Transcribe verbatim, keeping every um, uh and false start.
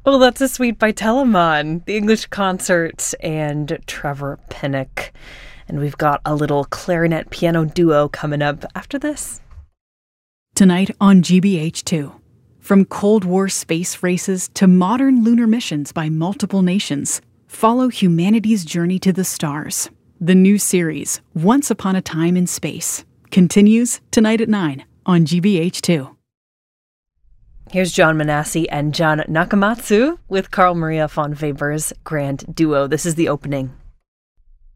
Well, that's a suite by Telemann, the English Concert, and Trevor Pinnock. And we've got a little clarinet piano duo coming up after this. Tonight on G B H two. From Cold War space races to modern lunar missions by multiple nations, follow humanity's journey to the stars. The new series, Once Upon a Time in Space, continues tonight at nine on G B H two. Here's John Manassi and John Nakamatsu with Carl Maria von Weber's Grand Duo. This is the opening.